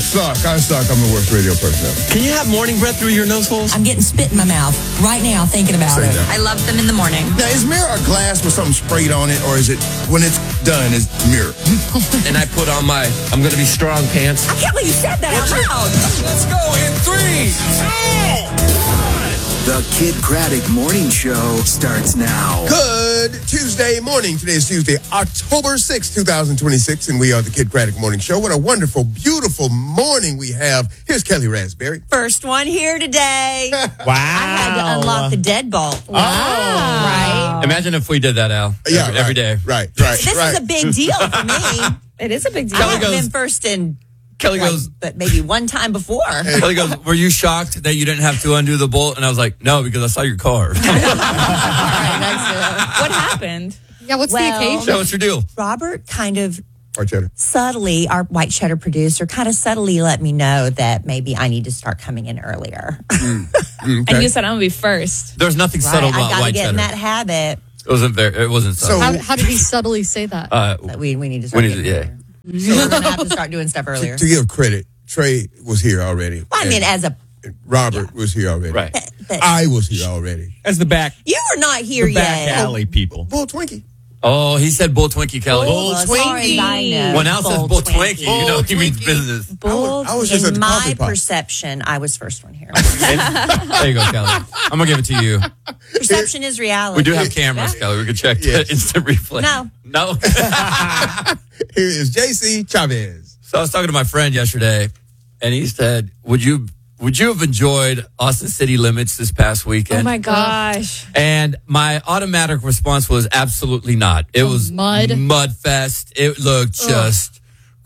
I suck. I'm the worst radio person ever. Can you have morning breath through your nose holes? I'm getting spit in my mouth right now thinking about it. I love them in the morning. Now, is mirror a glass with something sprayed on it, or is it, when it's done, is mirror? And I put on my I'm going to be strong pants. I can't believe you said that out loud. Let's go in 3, 2, 1. The Kid Craddock Morning Show starts now. Good Tuesday morning. Today is Tuesday, October 6, 2026, and we are the Kid Craddock Morning Show. What a wonderful, beautiful morning we have. Here's Kelly Raspberry. First one here today. Wow. I had to unlock the deadbolt. Wow. Right? Imagine if we did that, Al. Every day. Right. This is a big deal for me. It is a big deal. I haven't been first in, Kelly goes, but maybe one time before. Kelly goes, were you shocked that you didn't have to undo the bolt? And I was like, no, because I saw your car. What happened? Yeah, what's the occasion? So what's your deal? Robert kind of White cheddar. subtly, our white cheddar producer, kind of subtly let me know that maybe I need to start coming in earlier. And you said I'm going to be first. There's nothing subtle I about got to white get cheddar. in that habit. It wasn't subtle. How did he subtly say that? That we need to start getting earlier. So we're going to have to start doing stuff earlier. To give credit, Trey was here already. Well, I mean, as a... Robert was here already. Right. but I was here already. As the back you were not here back yet. alley people. Bull Twinkie. Oh, he said Bull Twinkie, Kelly. Bull as far as I know, When Al says Bull Twinkie, you know he means business. Bull, I was just at in the my coffee pot. perception, I was first one here. There you go, Kelly. I'm going to give it to you. Perception is reality. We do have cameras, Kelly. We can check the instant replay. No? Here is JC Chavez. So I was talking to my friend yesterday, and he said, would you have enjoyed Austin City Limits this past weekend? Oh, my gosh. And my automatic response was absolutely not. It was mud fest. It looked just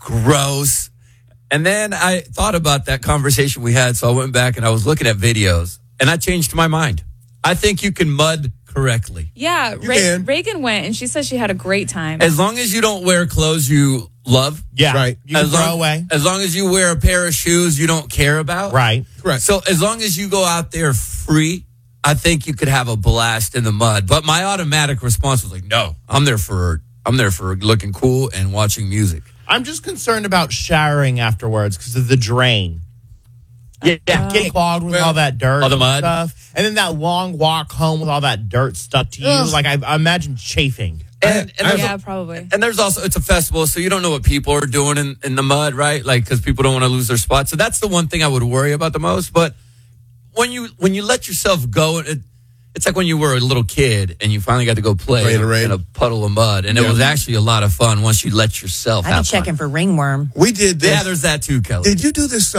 gross. And then I thought about that conversation we had, so I went back and I was looking at videos, and I changed my mind. I think you can mud correctly. Yeah, can. Reagan went, and she said she had a great time. As long as you don't wear clothes you love. Yeah. Right. You can throw away. As long as you wear a pair of shoes you don't care about. Right. Correct. So as long as you go out there free, I think you could have a blast in the mud. But my automatic response was like, no, I'm there for looking cool and watching music. I'm just concerned about showering afterwards because of the drain. Yeah, getting clogged with all that dirt, all the mud stuff, and then that long walk home with all that dirt stuck to you. Like I imagine chafing. And yeah, probably. And there's also, it's a festival, so you don't know what people are doing in the mud, right? Like, because people don't want to lose their spot. So that's the one thing I would worry about the most. But when you let yourself go, it's like when you were a little kid and you finally got to go play in a puddle of mud. And it was actually a lot of fun once you let yourself have I've been checking for ringworm. We did this. Yeah, there's that too, Kelly. Did you do this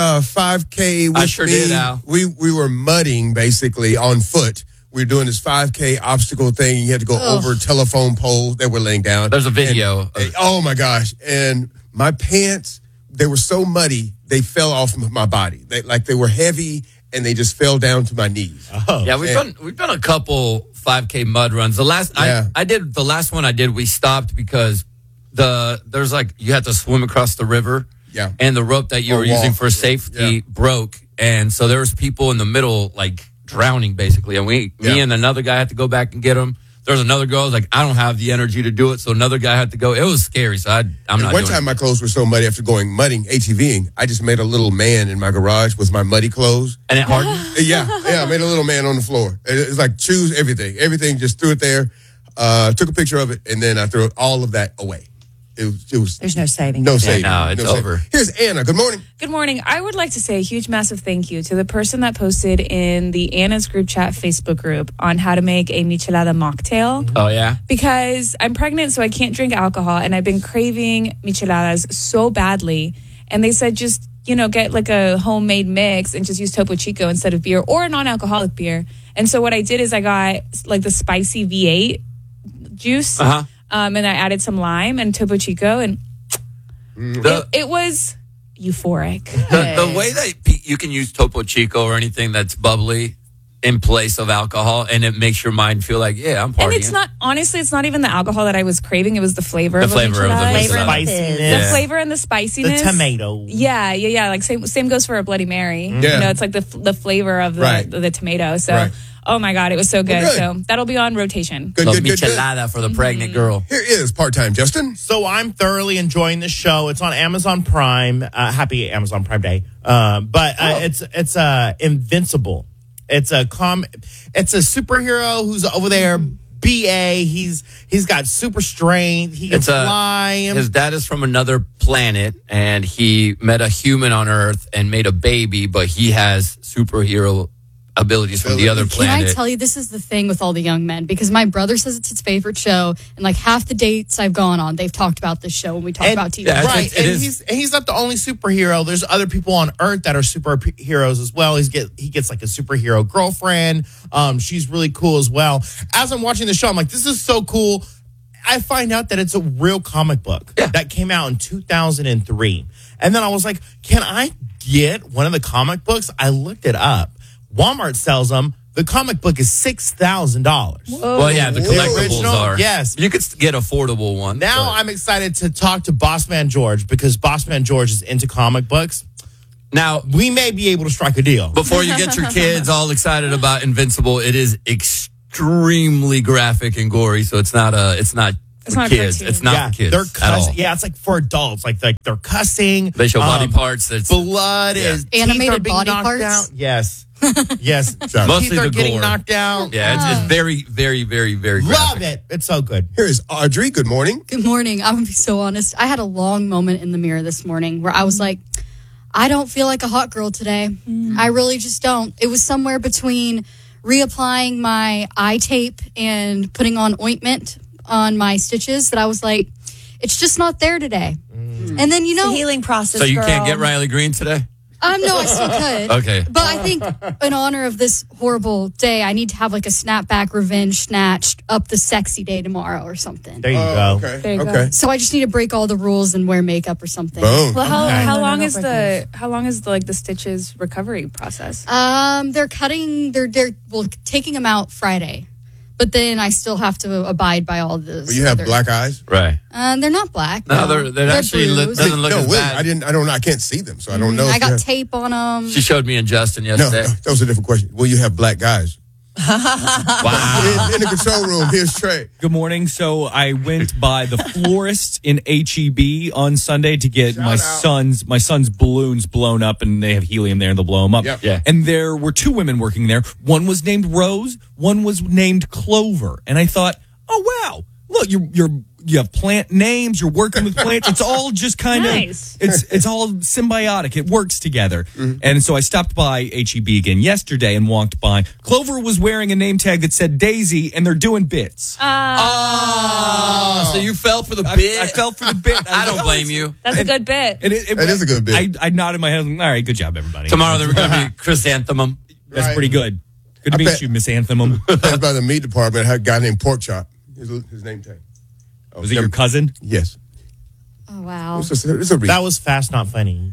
5K with I sure me? did, Al. We were mudding basically on foot. We were doing this 5K obstacle thing. You had to go over telephone poles that were laying down. There's a video. Oh, my gosh. And my pants, they were so muddy, they fell off my body. They were heavy, and they just fell down to my knees. Oh. Yeah, we've done a couple 5K mud runs. The last one I did, we stopped because there's like you had to swim across the river. Yeah. And the rope that you were using for safety broke, and so there was people in the middle like drowning basically, and me and another guy had to go back and get them. There was another girl like, I don't have the energy to do it, so another guy had to go. It was scary, so I'm not. One time, my clothes were so muddy after going mudding, ATVing. I just made a little man in my garage with my muddy clothes, and it hardened. Yeah, I made a little man on the floor. It's like choose everything. Just threw it there, took a picture of it, and then I threw all of that away. It was. There's no saving. No saving. No, it's over. Here's Anna. Good morning. Good morning. I would like to say a huge, massive thank you to the person that posted in the Anna's Group Chat Facebook group on how to make a michelada mocktail. Oh, yeah? Because I'm pregnant, so I can't drink alcohol, and I've been craving micheladas so badly. And they said just, get like a homemade mix and just use Topo Chico instead of beer or a non-alcoholic beer. And so what I did is I got like the spicy V8 juice. Uh-huh. And I added some lime and Topo Chico, and it was euphoric. The way that you can use Topo Chico or anything that's bubbly in place of alcohol, and it makes your mind feel like, I'm partying. And it's not even the alcohol that I was craving. It was the flavor of the spiciness. The flavor and the spiciness. The tomato. Yeah. Like same goes for a Bloody Mary. Yeah. It's like the flavor of the tomato. So Oh my God, it was so good. Well, good. So that'll be on rotation. Good, Love good, good, good. michelada for the pregnant girl. Here is part-time Justin. So I'm thoroughly enjoying the show. It's on Amazon Prime. Happy Amazon Prime Day. It's Invincible. It's a superhero who's over there. BA. He's got super strength. He can fly. His dad is from another planet, and he met a human on Earth and made a baby, but he has superhero abilities from the other Can planet. I tell you, this is the thing with all the young men, because my brother says it's his favorite show, and like half the dates I've gone on, they've talked about this show when we talk about TV. Yeah, Right, it and is. he's not the only superhero. There's other people on Earth that are superheroes as well. He gets like a superhero girlfriend. She's really cool as well. As I'm watching the show, I'm like, this is so cool. I find out that it's a real comic book that came out in 2003. And then I was like, can I get one of the comic books? I looked it up. Walmart sells them. The comic book is $6,000. Well, yeah, the collectibles original? are. Yes. You could get affordable one. Now but- I'm excited to talk to Bossman George because Bossman George is into comic books. Now, We may be able to strike a deal. before you get your kids all excited about Invincible, it is extremely graphic and gory, so it's not for not a kids. cartoon. It's not for kids they're at all. cussing. Yeah, it's like for adults. Like they're cussing. They show body parts. That's Blood Yeah. is teeth Animated are being body knocked parts? out. Yes, yes. Mostly Teeth are the getting gore. knocked out. yeah, it's very, very, very, very graphic. Love it. It's so good. Here is Audrey. Good morning. Good morning. I'm going to be so honest. I had a long moment in the mirror this morning where I was like, I don't feel like a hot girl today. I really just don't. It was somewhere between reapplying my eye tape and putting on ointment on my stitches that I was like, it's just not there today. And then, It's a healing process. So you girl. can't get Riley Green today? No, I still could. Okay. But I think in honor of this horrible day, I need to have like a snapback revenge snatched up the sexy day tomorrow or something. There you go. Okay. There you go. Okay. So I just need to break all the rules and wear makeup or something. Boom. Well, how long No, is no, the stitches recovery process? They're taking them out Friday. But then I still have to abide by all this. Well, you have black eyes? Right. They're not black. No, they're actually bruised. doesn't look no, as wait. bad. I can't see them, so I don't know. I if got you have- tape on them. She showed me and Justin No, yesterday. that was a different question. Will you have black guys? Wow. In the control room, here's Trey. Good morning. So I went by the florist in HEB on Sunday to get my son's balloons blown up, and they have helium there, and they'll blow them up. Yep. Yeah. And there were two women working there. One was named Rose. One was named Clover. And I thought, oh wow, look, you have plant names. You're working with plants. It's all just kind of Nice. it's all symbiotic. It works together. And so I stopped by HEB again yesterday and walked by. Clover was wearing a name tag that said Daisy, and they're doing bits. Oh, so you fell for the bit? I fell for the bit. I don't blame you. That's a good bit. And That is a good bit. I nodded my head. All right, good job, everybody. Tomorrow they're going to be chrysanthemum. That's Right. pretty good. Good to I meet bet- you, Miss Anthemum. That's by the meat department. I had a guy named Pork Chop. His name tag. Was it your cousin? Yes. Oh, wow. It's a read. That was fast, not funny.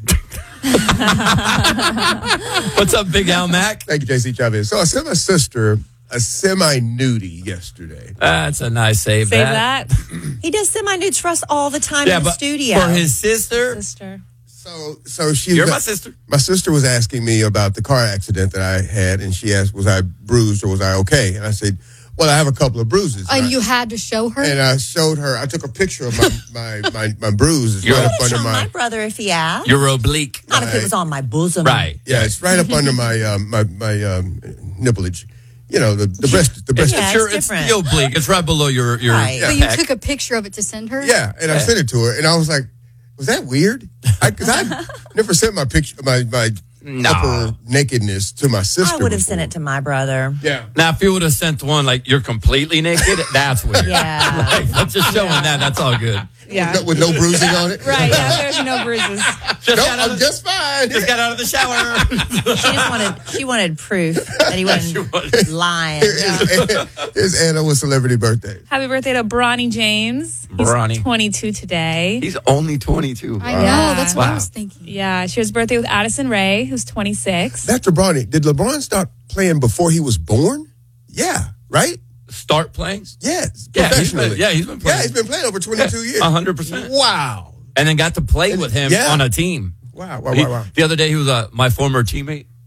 What's up, Big Al Mac? Thank you, JC Chavez. So I sent my sister a semi-nudie yesterday. That's a nice save. Say that. He does semi-nudes for us all the time Yeah, in the but studio. for his sister, Sister. So she you're was- my sister. My sister was asking me about the car accident that I had, and she asked, was I bruised or was I okay? And I said, well, I have a couple of bruises. And you had to show her? And I showed her, I took a picture of my bruises You're right up Picture under on my, my brother if he asked. You're oblique. Not if it was on my bosom. Right. yeah, it's right up under my nipplage. You know, the breast. Yeah. It's different. the oblique. It's right below your Right. But you pec. took a picture of it to send her? Yeah, and I sent it to her, and I was like, was that weird? Because I never sent my picture, my upper nakedness to my sister. I would have before. sent it to my brother. Yeah. Now, if you would have sent one like you're completely naked, that's weird. Yeah. Like, I'm just showing that. That's all good. Yeah. With no bruising on it? Right. Yeah, there's no bruises. Just No, got out I'm of, just fine. just got out of the shower. She wanted proof that he wasn't lying. Here's Anna with celebrity birthday. Happy birthday to Bronny James. He's Bronny. 22 today. He's only 22. I know. That's what I was thinking. Yeah, she has birthday with Addison Rae, who's 26. Dr. Bronny, did LeBron start playing before he was born? Yeah, right? Start playing? Yes, Yeah, professionally. he's been playing. Yeah, he's been playing over 22 years. 100%. Wow. And then got to play with him Yeah. on a team. Wow. The other day, he was my former teammate.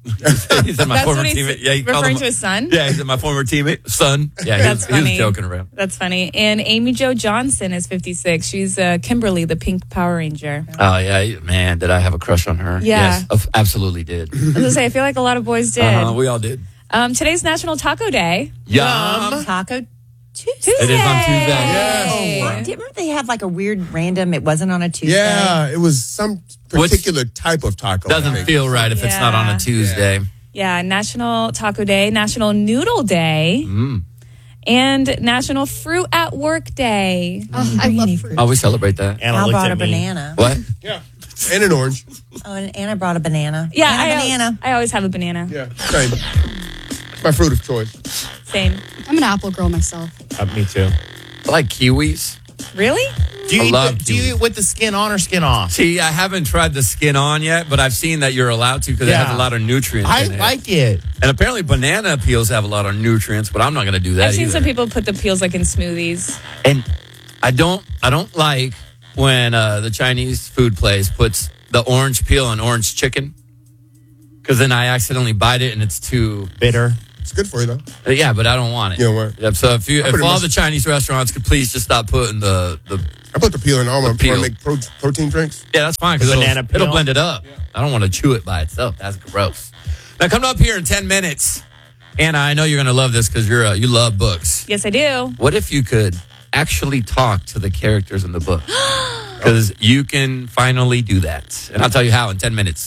He's in my That's former what he's teammate. Yeah, he called referring him- to his son? Yeah, he's in my former teammate. Son. Yeah, That's he was funny. joking around. That's funny. And Amy Jo Johnson is 56. She's Kimberly, the pink Power Ranger. Oh, yeah. Man, did I have a crush on her? Yeah. Yes, absolutely did. I was going to say, I feel like a lot of boys did. We all did. Today's National Taco Day. Yum. Taco Tuesday. It is on Tuesday. Yes. Do you remember they have like a weird random? It wasn't on a Tuesday. Yeah, it was some particular type of taco. I Doesn't think. feel right if it's not on Yeah. a Tuesday. Yeah, National Taco Day, National Noodle Day, and National Fruit at Work Day. Oh, I love fruit. Oh, we celebrate that. Anna I looked brought at a me. banana. What? Yeah, and an orange. Oh, and Anna brought a banana. Yeah, Anna, banana. I always have a banana. Yeah, same. It's my fruit of choice. Same. I'm an apple girl myself. Me too. I like kiwis. Really? Do you, I eat love do you kiwi. eat with the skin on or skin off? See, I haven't tried the skin on yet, but I've seen that you're allowed to because it Yeah. has a lot of nutrients I in it. like it. And apparently banana peels have a lot of nutrients, but I'm not going to do that I've seen either. some people put the peels like in smoothies. And I don't like when the Chinese food place puts the orange peel on orange chicken, because then I accidentally bite it and it's too Bitter. It's good for you though. yeah, but I don't want it. You don't want it? Yep, so if pretty all much- the Chinese restaurants could please just stop putting the I put the peel in all my peel. when I make protein drinks. yeah, that's fine because The banana peel? it'll blend it up. I don't want to chew it by itself. That's gross. Now coming up here in 10 minutes, Anna, I know you're going to love this because you love books. Yes, I do. What if you could actually talk to the characters in the book? Because you can finally do that. And I'll tell you how in 10 minutes.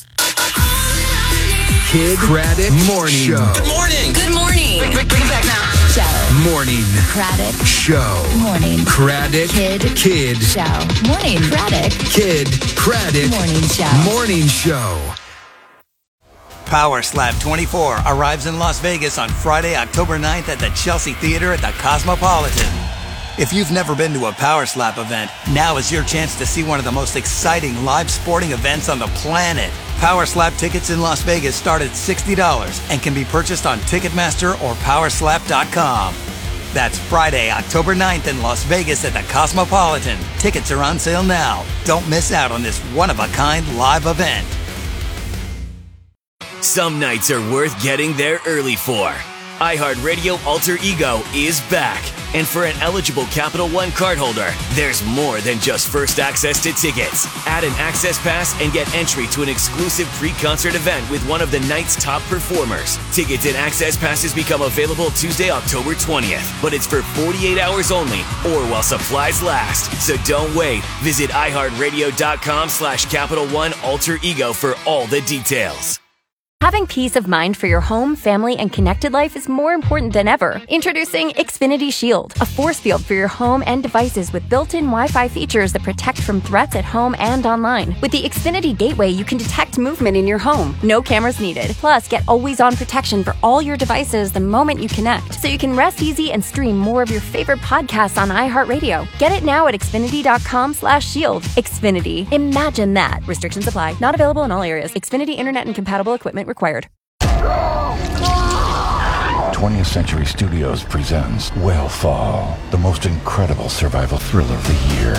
Kid Craddock Morning Show. Morning. Good morning. Bring it back now. Show. Morning Craddock. Show. Morning. Craddock Kid. Show. Morning. Craddock. Kid Craddock Morning show. Morning Show. Power Slap 24 arrives in Las Vegas on Friday, October 9th at the Chelsea Theater at the Cosmopolitan. If you've never been to a Power Slap event, now is your chance to see one of the most exciting live sporting events on the planet. Power Slap tickets in Las Vegas start at $60 and can be purchased on Ticketmaster or Powerslap.com. That's Friday, October 9th in Las Vegas at the Cosmopolitan. Tickets are on sale now. Don't miss out on this one-of-a-kind live event. Some nights are worth getting there early for. iHeartRadio Alter Ego is back. And for an eligible Capital One cardholder, there's more than just first access to tickets. Add an access pass and get entry to an exclusive pre-concert event with one of the night's top performers. Tickets and access passes become available Tuesday, October 20th, but it's for 48 hours only or while supplies last. So don't wait. Visit iHeartRadio.com/Capital One Alter Ego for all the details. Having peace of mind for your home, family, and connected life is more important than ever. Introducing Xfinity Shield, a force field for your home and devices with built-in Wi-Fi features that protect from threats at home and online. With the Xfinity Gateway, you can detect movement in your home. No cameras needed. Plus, get always-on protection for all your devices the moment you connect, so you can rest easy and stream more of your favorite podcasts on iHeartRadio. Get it now at Xfinity.com/shield. Xfinity. Imagine that. Restrictions apply. Not available in all areas. Xfinity Internet and compatible equipment required. 20th Century Studios presents Whalefall, the most incredible survival thriller of the year.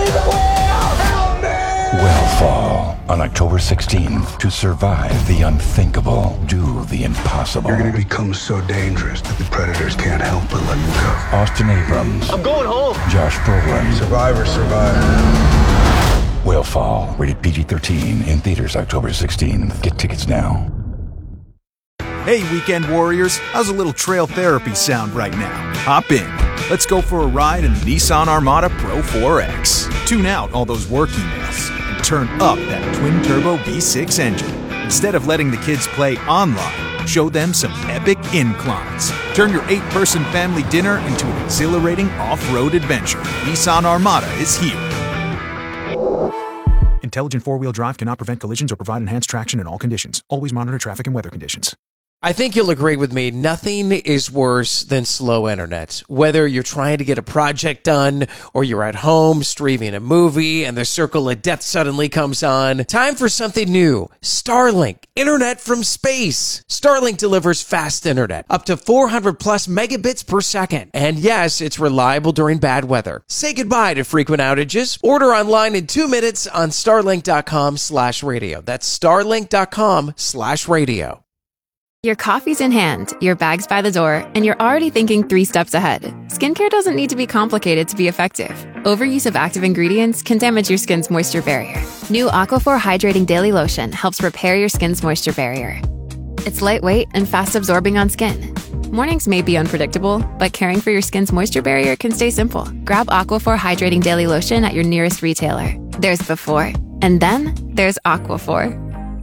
Whalefall, on October 16th. To survive the unthinkable, do the impossible. You're going to become so dangerous that the predators can't help but let you go. Austin Abrams. I'm going home. Josh Brolin. Survivor, survivor. Whalefall, rated PG-13, in theaters October 16th. Get tickets now. Hey, weekend warriors, how's a little trail therapy sound right now? Hop in. Let's go for a ride in the Nissan Armada Pro 4X. Tune out all those work emails and turn up that twin-turbo V6 engine. Instead of letting the kids play online, show them some epic inclines. Turn your 8-person family dinner into an exhilarating off-road adventure. Nissan Armada is here. Intelligent four-wheel drive cannot prevent collisions or provide enhanced traction in all conditions. Always monitor traffic and weather conditions. I think you'll agree with me. Nothing is worse than slow internet. Whether you're trying to get a project done or you're at home streaming a movie and the circle of death suddenly comes on. Time for something new. Starlink. Internet from space. Starlink delivers fast internet. Up to 400 plus megabits per second. And yes, it's reliable during bad weather. Say goodbye to frequent outages. Order online in 2 minutes on starlink.com/radio. That's starlink.com/radio. Your coffee's in hand, your bag's by the door, and you're already thinking 3 steps ahead. Skincare doesn't need to be complicated to be effective. Overuse of active ingredients can damage your skin's moisture barrier. New Aquaphor Hydrating Daily Lotion helps repair your skin's moisture barrier. It's lightweight and fast absorbing on skin. Mornings may be unpredictable, but caring for your skin's moisture barrier can stay simple. Grab Aquaphor Hydrating Daily Lotion at your nearest retailer. There's before, and then there's Aquaphor.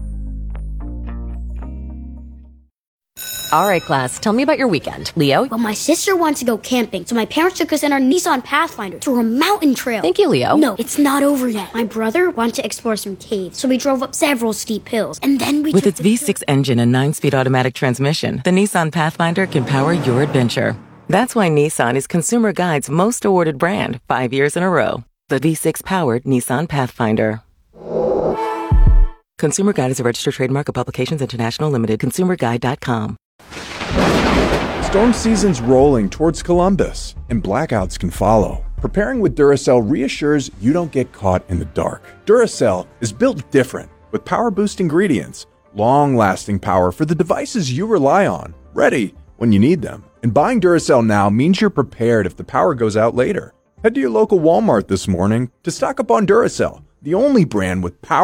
All right, class, tell me about your weekend. Leo? Well, my sister wants to go camping, so my parents took us in our Nissan Pathfinder to a mountain trail. Thank you, Leo. No, it's not over yet. My brother wanted to explore some caves, so we drove up several steep hills, and then we With its V6 engine and 9-speed automatic transmission, the Nissan Pathfinder can power your adventure. That's why Nissan is Consumer Guide's most awarded brand 5 years in a row. The V6-powered Nissan Pathfinder. Consumer Guide is a registered trademark of Publications International Limited. ConsumerGuide.com. Storm season's rolling towards Columbus, and blackouts can follow. Preparing with Duracell reassures you don't get caught in the dark. Duracell is built different, with power-boost ingredients, long-lasting power for the devices you rely on, ready when you need them. And buying Duracell now means you're prepared if the power goes out later. Head to your local Walmart this morning to stock up on Duracell, the only brand with power